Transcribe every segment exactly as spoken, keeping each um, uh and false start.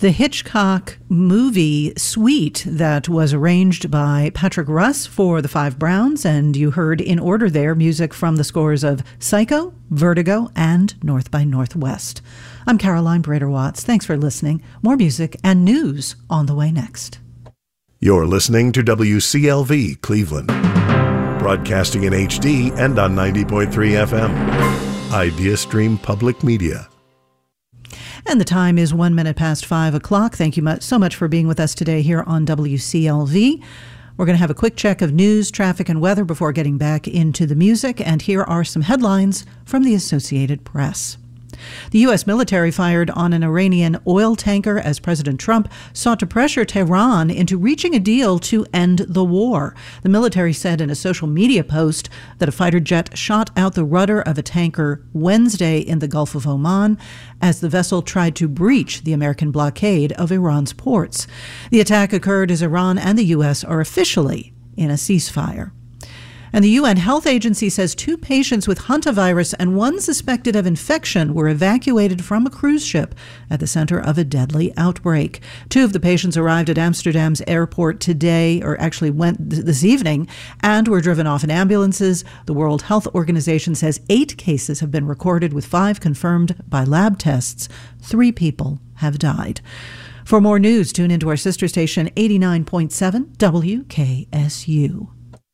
The Hitchcock movie suite that was arranged by Patrick Russ for the Five Browns, and you heard in order there music from the scores of Psycho, Vertigo, and North by Northwest. I'm Caroline Brader-Watts. Thanks for listening. More music and news on the way next. You're listening to W C L V Cleveland, broadcasting in H D and on ninety point three F M. IdeaStream Public Media. And the time is one minute past five o'clock. Thank you much, so much for being with us today here on W C L V. We're going to have a quick check of news, traffic, and weather before getting back into the music. And here are some headlines from the Associated Press. The U S military fired on an Iranian oil tanker as President Trump sought to pressure Tehran into reaching a deal to end the war. The military said in a social media post that a fighter jet shot out the rudder of a tanker Wednesday in the Gulf of Oman as the vessel tried to breach the American blockade of Iran's ports. The attack occurred as Iran and the U S are officially in a ceasefire. And the U N Health Agency says two patients with hantavirus and one suspected of infection were evacuated from a cruise ship at the center of a deadly outbreak. Two of the patients arrived at Amsterdam's airport today, or actually went th- this evening, and were driven off in ambulances. The World Health Organization says eight cases have been recorded, with five confirmed by lab tests. Three people have died. For more news, tune into our sister station eighty-nine point seven W K S U.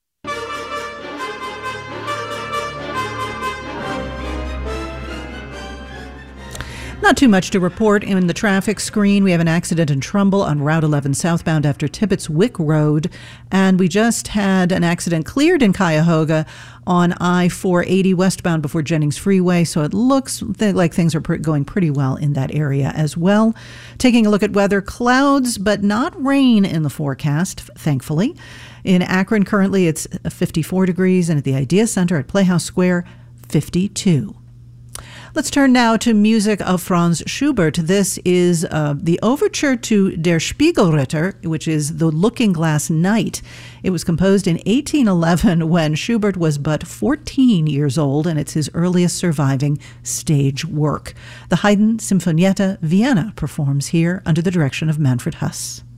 Not too much to report in the traffic screen. We have an accident in Trumbull on Route eleven southbound after Tippett's Wick Road. And we just had an accident cleared in Cuyahoga on I four eighty westbound before Jennings Freeway. So it looks th- like things are pr- going pretty well in that area as well. Taking a look at weather, clouds, but not rain in the forecast, thankfully. In Akron, currently it's fifty-four degrees, and at the Idea Center at Playhouse Square, fifty-two. Let's turn now to music of Franz Schubert. This is uh, the overture to Der Spiegelritter, which is The Looking Glass Knight. It was composed in eighteen eleven when Schubert was but fourteen years old, and it's his earliest surviving stage work. The Haydn Sinfonietta Vienna performs here under the direction of Manfred Huss.